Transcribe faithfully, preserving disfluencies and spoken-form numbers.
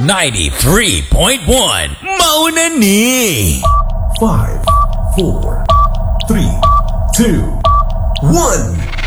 ninety-three point one Mauna Ni. Five, four, three, two, one.